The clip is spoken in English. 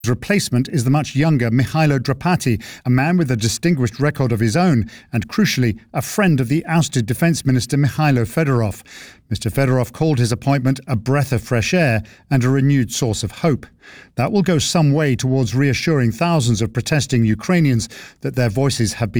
replacement is the much younger Mihailo Drapati, a man with a distinguished record of his own and, crucially, a friend of the ousted Defence Minister Mikhailo Fedorov. Mr. Fedorov called his appointment a breath of fresh air and a renewed source of hope. That will go some way towards reassuring thousands of protesting Ukrainians that their voices have been